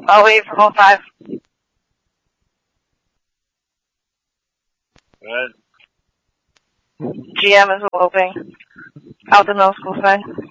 I'll wait for 05. What? GM is eloping. Out the middle school side.